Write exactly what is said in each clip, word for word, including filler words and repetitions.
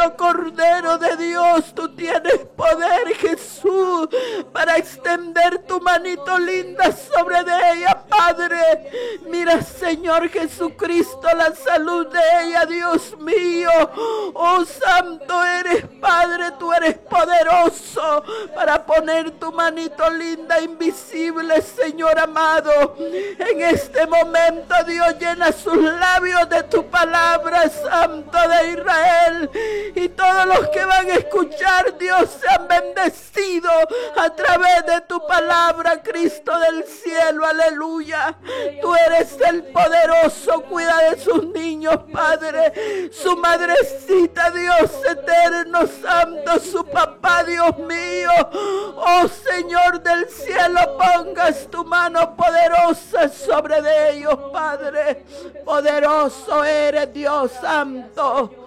Oh Cordero de Dios, tú tienes poder, Jesús, para extender tu manito linda sobre de ella, Padre. Mira, Señor Jesucristo, la salud de ella, Dios mío. Oh Santo eres, Padre, tú eres poderoso para poner tu manito linda, invisible, Señor amado. En este momento, Dios, llena sus labios de tu palabra, Santo de Israel. Y todos los que van a escuchar, Dios, sean bendecidos a través de tu palabra, Cristo del cielo, aleluya. Tú eres el poderoso, cuida de sus niños, Padre. Su madrecita, Dios eterno, santo, su papá, Dios mío. Oh Señor del cielo, pongas tu mano poderosa sobre de ellos, Padre. Poderoso eres, Dios santo.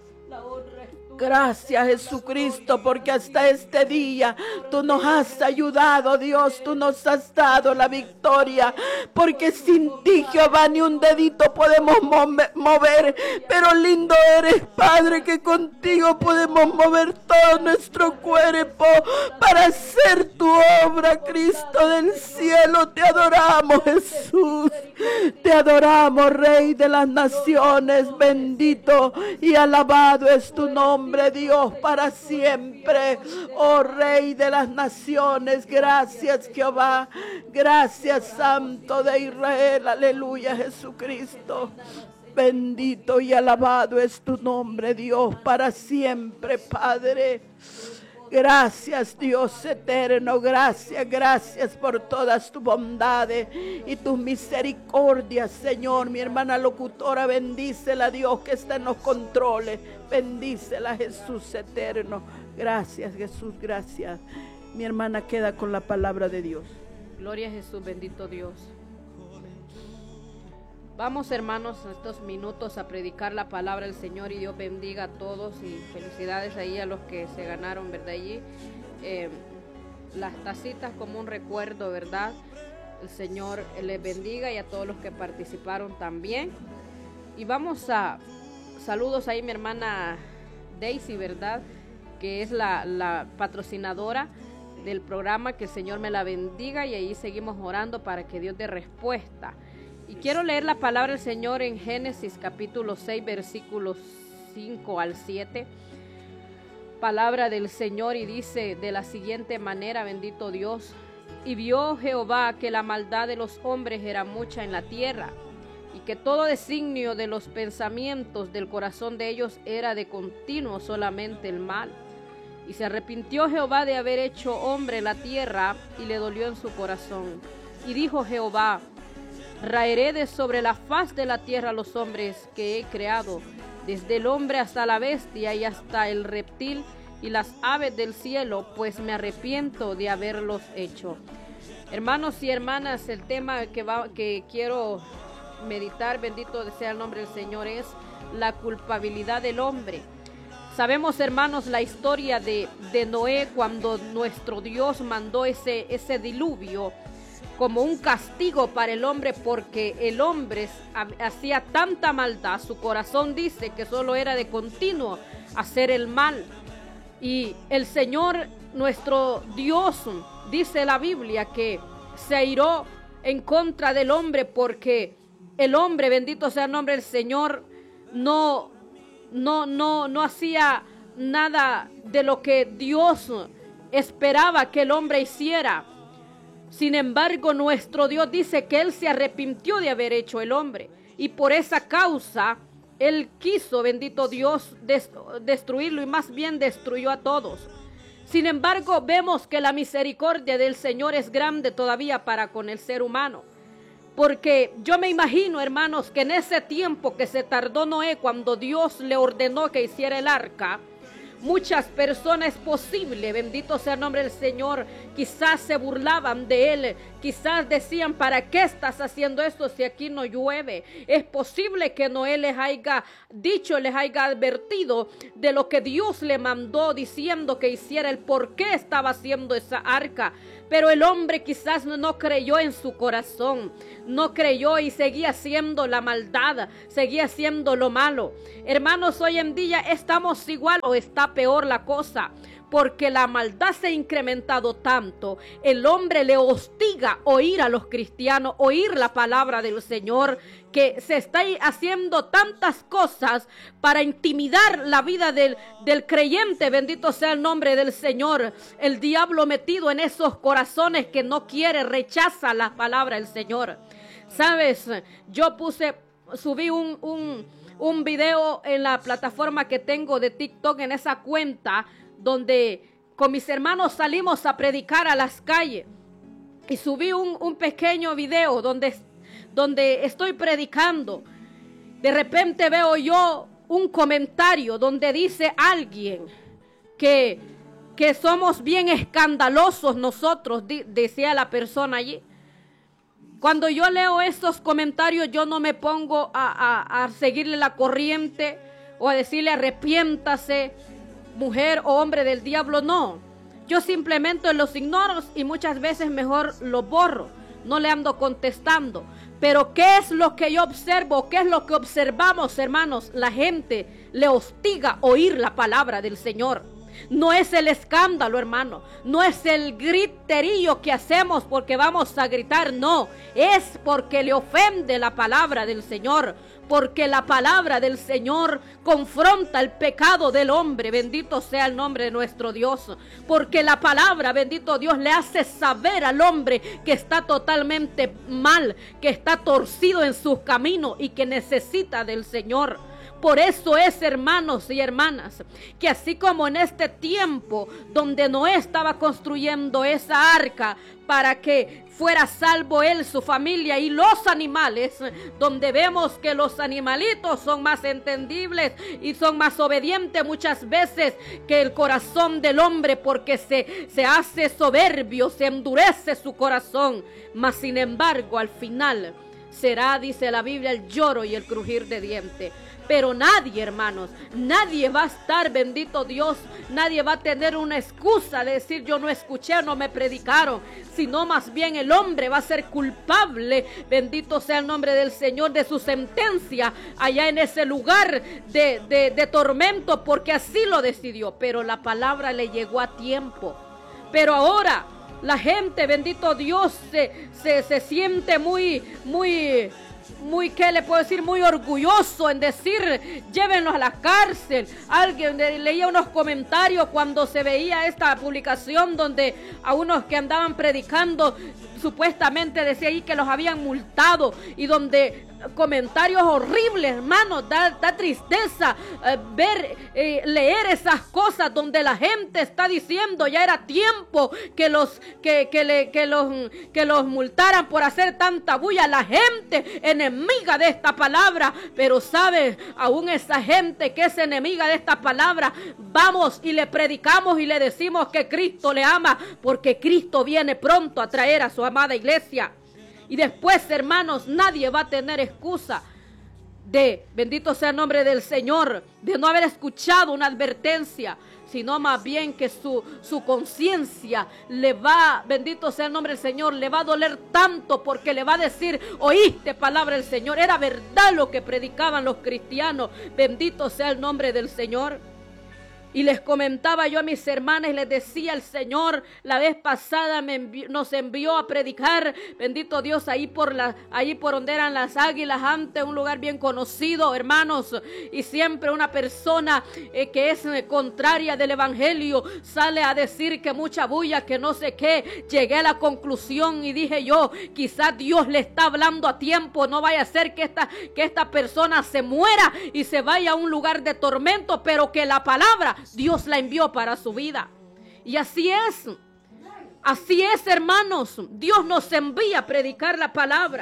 Gracias, Jesucristo, porque hasta este día tú nos has ayudado, Dios, tú nos has dado la victoria, porque sin ti, Jehová, ni un dedito podemos mover, pero lindo eres, Padre, que contigo podemos mover todo nuestro cuerpo para hacer tu obra, Cristo del cielo. Te adoramos, Jesús, te adoramos, Rey de las naciones, bendito y alabado es tu nombre, Dios, para siempre. Oh Rey de las naciones, gracias, Jehová, gracias, Santo de Israel, aleluya, Jesucristo. Bendito y alabado es tu nombre, Dios, para siempre, Padre. Gracias, Dios eterno, gracias, gracias por todas tus bondades y tus misericordias, Señor. Mi hermana locutora, bendícela, Dios, que está en los controles. Bendícela, Jesús eterno. Gracias, Jesús, gracias. Mi hermana queda con la palabra de Dios. Gloria a Jesús, bendito Dios. Vamos, hermanos, en estos minutos a predicar la palabra del Señor, y Dios bendiga a todos y felicidades ahí a los que se ganaron, ¿verdad? Allí eh, las tacitas como un recuerdo, ¿verdad? El Señor les bendiga, y a todos los que participaron también. Y vamos a saludos ahí, mi hermana Daisy, ¿verdad? Que es la, la patrocinadora del programa. Que el Señor me la bendiga, y ahí seguimos orando para que Dios dé respuesta. Y quiero leer la palabra del Señor en Génesis capítulo seis, versículos cinco al siete. Palabra del Señor, y dice de la siguiente manera, bendito Dios: y vio Jehová que la maldad de los hombres era mucha en la tierra, y que todo designio de los pensamientos del corazón de ellos era de continuo solamente el mal. Y se arrepintió Jehová de haber hecho hombre en la tierra, y le dolió en su corazón. Y dijo Jehová: raeré de sobre la faz de la tierra los hombres que he creado, desde el hombre hasta la bestia y hasta el reptil y las aves del cielo, pues me arrepiento de haberlos hecho. Hermanos y hermanas, el tema que, va, que quiero meditar, bendito sea el nombre del Señor, es la culpabilidad del hombre. Sabemos, hermanos, la historia de, de Noé, cuando nuestro Dios mandó ese, ese diluvio como un castigo para el hombre, porque el hombre hacía tanta maldad. Su corazón dice que solo era de continuo hacer el mal. Y el Señor, nuestro Dios, dice la Biblia que se airó en contra del hombre, porque el hombre, bendito sea el nombre del Señor, no, no, no, no hacía nada de lo que Dios esperaba que el hombre hiciera. Sin embargo, nuestro Dios dice que Él se arrepintió de haber hecho el hombre, y por esa causa Él quiso, bendito Dios, destruirlo, y más bien destruyó a todos. Sin embargo, vemos que la misericordia del Señor es grande todavía para con el ser humano, porque yo me imagino, hermanos, que en ese tiempo que se tardó Noé, cuando Dios le ordenó que hiciera el arca, muchas personas es posible, bendito sea el nombre del Señor, quizás se burlaban de él, quizás decían, ¿para qué estás haciendo esto si aquí no llueve? Es posible que Noé les haya dicho, les haya advertido de lo que Dios le mandó, diciendo que hiciera, el por qué estaba haciendo esa arca. Pero el hombre quizás no, no creyó en su corazón, no creyó y seguía haciendo la maldad, seguía haciendo lo malo. Hermanos, hoy en día estamos igual o está peor la cosa, porque la maldad se ha incrementado tanto. El hombre le hostiga oír a los cristianos, oír la palabra del Señor, que se está haciendo tantas cosas para intimidar la vida del, del creyente. Bendito sea el nombre del Señor. El diablo metido en esos corazones que no quiere, rechaza la palabra del Señor. Sabes, yo puse, subí un, un, un video en la plataforma que tengo de TikTok, en esa cuenta, donde con mis hermanos salimos a predicar a las calles. Y subí un, un pequeño video donde, donde estoy predicando. De repente veo yo un comentario donde dice alguien que, que somos bien escandalosos nosotros, di, decía la persona allí. Cuando yo leo estos comentarios, yo no me pongo a, a, a seguirle la corriente o a decirle arrepiéntase, mujer o hombre del diablo, no. Yo simplemente los ignoro y muchas veces mejor los borro. No le ando contestando. Pero ¿qué es lo que yo observo? ¿Qué es lo que observamos, hermanos? La gente le hostiga oír la palabra del Señor. No es el escándalo, hermano. No es el griterío que hacemos porque vamos a gritar. No, es porque le ofende la palabra del Señor. Porque la palabra del Señor confronta el pecado del hombre. Bendito sea el nombre de nuestro Dios. Porque la palabra, bendito Dios, le hace saber al hombre que está totalmente mal, que está torcido en sus caminos y que necesita del Señor. Por eso es, hermanos y hermanas, que así como en este tiempo donde Noé estaba construyendo esa arca para que fuera salvo él, su familia y los animales, donde vemos que los animalitos son más entendibles y son más obedientes muchas veces que el corazón del hombre, porque se, se hace soberbio, se endurece su corazón. Mas sin embargo, al final será, dice la Biblia, el lloro y el crujir de dientes. Pero nadie, hermanos, nadie va a estar, bendito Dios, nadie va a tener una excusa de decir yo no escuché, no me predicaron, sino más bien el hombre va a ser culpable, bendito sea el nombre del Señor, de su sentencia allá en ese lugar de, de, de tormento, porque así lo decidió. Pero la palabra le llegó a tiempo. Pero ahora la gente, bendito Dios, se, se, se siente muy, muy... Muy, ¿qué le puedo decir? Muy orgulloso en decir, llévenlos a la cárcel. Alguien leía unos comentarios cuando se veía esta publicación donde a unos que andaban predicando, supuestamente decía ahí que los habían multado, y donde comentarios horribles, hermanos, da, da tristeza eh, ver, eh, leer esas cosas donde la gente está diciendo ya era tiempo que los que, que, le, que los que los multaran por hacer tanta bulla. La gente enemiga de esta palabra, pero sabe, aún esa gente que es enemiga de esta palabra, vamos y le predicamos y le decimos que Cristo le ama, porque Cristo viene pronto a traer a su amada iglesia. Y después, hermanos, nadie va a tener excusa de, bendito sea el nombre del Señor, de no haber escuchado una advertencia, sino más bien que su, su conciencia le va, bendito sea el nombre del Señor, le va a doler tanto, porque le va a decir, oíste palabra del Señor, era verdad lo que predicaban los cristianos, bendito sea el nombre del Señor. Y les comentaba yo a mis hermanas y les decía, el Señor la vez pasada me envió, nos envió a predicar, bendito Dios, ahí por la, ahí por donde eran las águilas antes, un lugar bien conocido, hermanos, y siempre una persona eh, que es eh, contraria del evangelio sale a decir que mucha bulla, que no sé qué. Llegué a la conclusión y dije yo, quizás Dios le está hablando a tiempo, no vaya a ser que esta, que esta persona se muera y se vaya a un lugar de tormento, pero que la palabra Dios la envió para su vida. Y así es, así es, hermanos, Dios nos envía a predicar la palabra,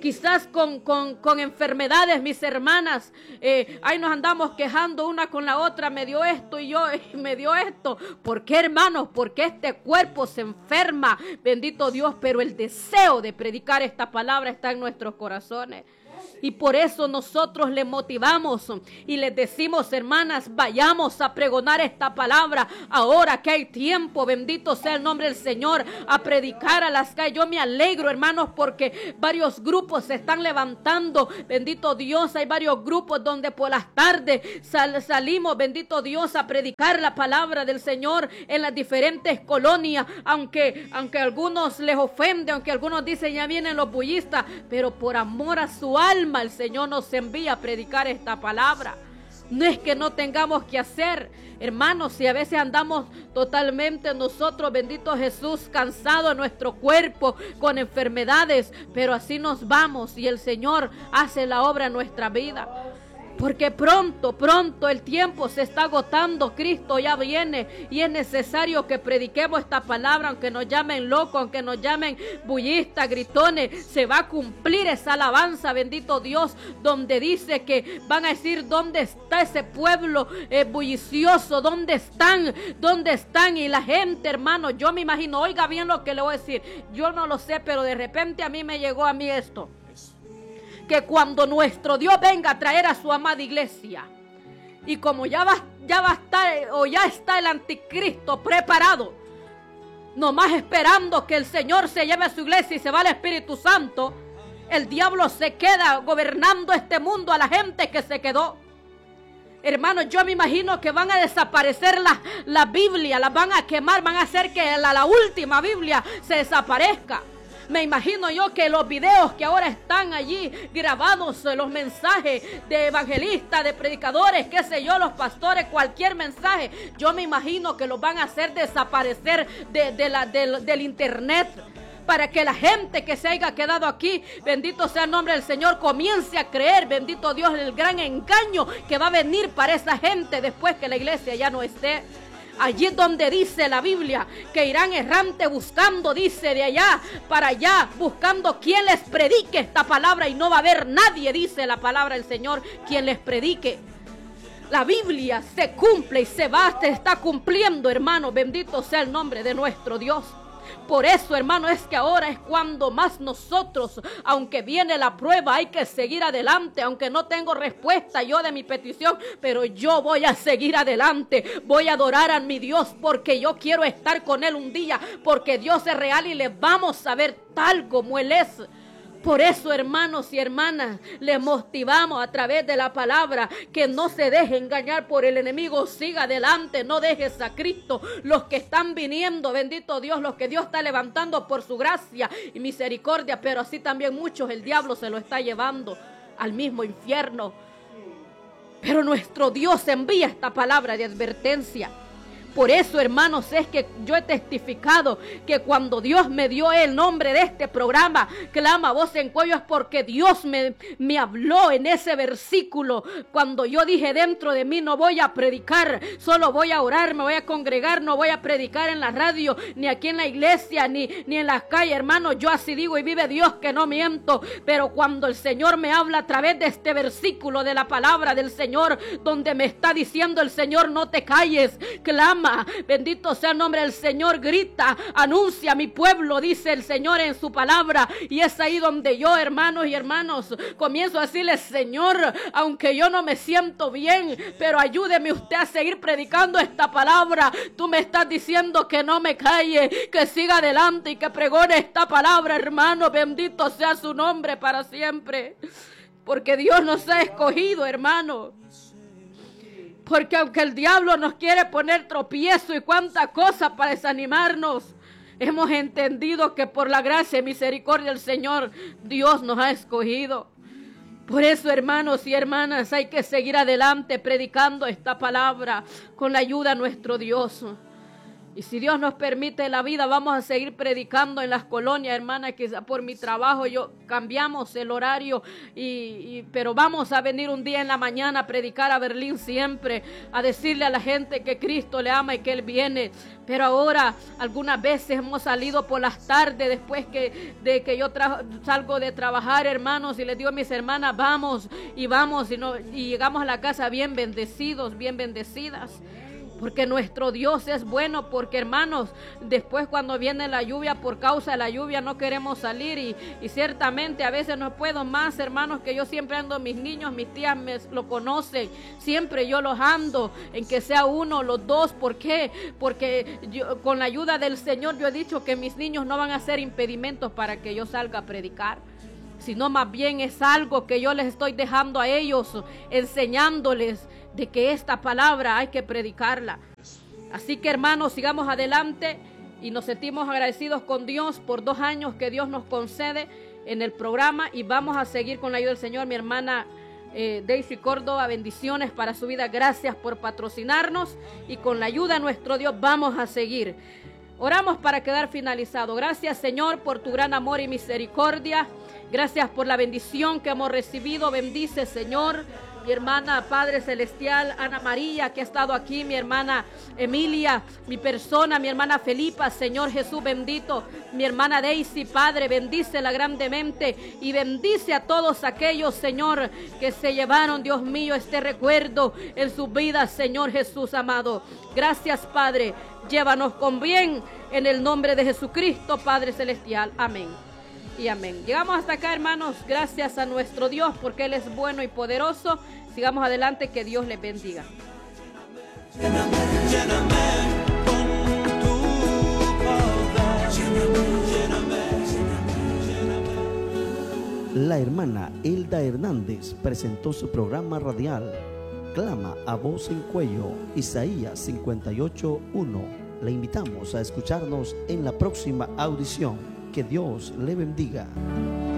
quizás con, con, con enfermedades, mis hermanas, eh, ahí nos andamos quejando una con la otra, me dio esto y yo y me dio esto. ¿Por qué, hermanos? Porque este cuerpo se enferma, bendito Dios, pero el deseo de predicar esta palabra está en nuestros corazones. Y por eso nosotros les motivamos y les decimos, hermanas, vayamos a pregonar esta palabra ahora que hay tiempo, bendito sea el nombre del Señor, a predicar a las calles. Yo me alegro, hermanos, porque varios grupos se están levantando, bendito Dios. Hay varios grupos donde por las tardes sal, salimos, bendito Dios, a predicar la palabra del Señor en las diferentes colonias, aunque, aunque a algunos les ofende, aunque algunos dicen ya vienen los bullistas, pero por amor a su alma el Señor nos envía a predicar esta palabra. No es que no tengamos que hacer, hermanos, si a veces andamos totalmente nosotros, bendito Jesús, cansados de nuestro cuerpo, con enfermedades, pero así nos vamos y el Señor hace la obra en nuestra vida. Porque pronto, pronto el tiempo se está agotando, Cristo ya viene y es necesario que prediquemos esta palabra, aunque nos llamen locos, aunque nos llamen bullistas, gritones, se va a cumplir esa alabanza, bendito Dios, donde dice que van a decir, ¿dónde está ese pueblo eh, bullicioso? ¿Dónde están? ¿Dónde están? Y la gente, hermano, yo me imagino, oiga bien lo que le voy a decir, yo no lo sé, pero de repente a mí me llegó a mí esto. Que cuando nuestro Dios venga a traer a su amada iglesia, y como ya va, ya va a estar, o ya está el anticristo preparado, nomás esperando que el Señor se lleve a su iglesia y se va el Espíritu Santo, el diablo se queda gobernando este mundo a la gente que se quedó. Hermanos, yo me imagino que van a desaparecer la, la Biblia, la van a quemar, van a hacer que la, la última Biblia se desaparezca. Me imagino yo que los videos que ahora están allí grabados, los mensajes de evangelistas, de predicadores, qué sé yo, los pastores, cualquier mensaje, yo me imagino que los van a hacer desaparecer de, de la, de, del internet, para que la gente que se haya quedado aquí, bendito sea el nombre del Señor, comience a creer, bendito Dios, el gran engaño que va a venir para esa gente después que la iglesia ya no esté. Allí es donde dice la Biblia que irán errante buscando, dice, de allá para allá, buscando quien les predique esta palabra, y no va a haber nadie, dice la palabra del Señor, quien les predique. La Biblia se cumple y se va, se está cumpliendo, hermano, bendito sea el nombre de nuestro Dios. Por eso, hermano, es que ahora es cuando más nosotros, aunque viene la prueba, hay que seguir adelante, aunque no tengo respuesta yo de mi petición, pero yo voy a seguir adelante, voy a adorar a mi Dios, porque yo quiero estar con Él un día, porque Dios es real y le vamos a ver tal como Él es. Por eso, hermanos y hermanas, les motivamos a través de la palabra que no se deje engañar por el enemigo, siga adelante, no dejes a Cristo. Los que están viniendo, bendito Dios, los que Dios está levantando por su gracia y misericordia, pero así también muchos el diablo se lo está llevando al mismo infierno. Pero nuestro Dios envía esta palabra de advertencia. Por eso, hermanos, es que yo he testificado que cuando Dios me dio el nombre de este programa, Clama Voz en Cuello, es porque Dios me, me habló en ese versículo. Cuando yo dije dentro de mí, no voy a predicar, solo voy a orar, me voy a congregar, no voy a predicar en la radio, ni aquí en la iglesia, ni, ni en las calles, hermanos. Yo así digo y vive Dios que no miento. Pero cuando el Señor me habla a través de este versículo de la palabra del Señor, donde me está diciendo el Señor, no te calles, clama. Bendito sea el nombre del Señor, grita, anuncia a mi pueblo, dice el Señor en su palabra. Y es ahí donde yo, hermanos y hermanos, comienzo a decirle, Señor, aunque yo no me siento bien, pero ayúdeme usted a seguir predicando esta palabra. Tú me estás diciendo que no me calle, que siga adelante y que pregone esta palabra, hermano. Bendito sea su nombre para siempre, porque Dios nos ha escogido, hermano. Porque aunque el diablo nos quiere poner tropiezo y cuánta cosa para desanimarnos, hemos entendido que por la gracia y misericordia del Señor, Dios nos ha escogido. Por eso, hermanos y hermanas, hay que seguir adelante predicando esta palabra con la ayuda de nuestro Dios. Y si Dios nos permite la vida, vamos a seguir predicando en las colonias, hermana, que por mi trabajo yo cambiamos el horario, y, y, pero vamos a venir un día en la mañana a predicar a Berlín siempre, a decirle a la gente que Cristo le ama y que Él viene. Pero ahora, algunas veces hemos salido por las tardes, después que, de que yo salgo de trabajar, hermanos, y les digo a mis hermanas, vamos, y vamos, y, no, y llegamos a la casa bien bendecidos, bien bendecidas. Porque nuestro Dios es bueno, porque hermanos, después cuando viene la lluvia, por causa de la lluvia no queremos salir, y, y ciertamente a veces no puedo más, hermanos, que yo siempre ando, mis niños, mis tías me lo conocen, siempre yo los ando, en que sea uno, los dos. ¿Por qué? Porque yo, con la ayuda del Señor, yo he dicho que mis niños no van a ser impedimentos para que yo salga a predicar, sino más bien es algo que yo les estoy dejando a ellos, enseñándoles de que esta palabra hay que predicarla. Así que, hermanos, sigamos adelante y nos sentimos agradecidos con Dios por dos años que Dios nos concede en el programa, y vamos a seguir con la ayuda del Señor. Mi hermana eh, Daisy Córdoba, bendiciones para su vida, gracias por patrocinarnos, y con la ayuda de nuestro Dios vamos a seguir. Oramos para quedar finalizado. Gracias, Señor, por tu gran amor y misericordia. Gracias por la bendición que hemos recibido. Bendice, Señor, mi hermana, Padre Celestial, Ana María, que ha estado aquí, mi hermana Emilia, mi persona, mi hermana Felipa, Señor Jesús bendito, mi hermana Daisy, Padre, bendícela grandemente, y bendice a todos aquellos, Señor, que se llevaron, Dios mío, este recuerdo en sus vidas, Señor Jesús amado. Gracias, Padre, llévanos con bien, en el nombre de Jesucristo, Padre Celestial, amén y amén. Llegamos hasta acá, hermanos, gracias a nuestro Dios, porque Él es bueno y poderoso. Sigamos adelante, que Dios les bendiga. Lléname, lléname con tu poder. Lléname, lléname, lléname. La hermana Elda Hernández presentó su programa radial Clama a voz en cuello, Isaías cincuenta y ocho, uno. Le invitamos a escucharnos en la próxima audición. Que Dios le bendiga.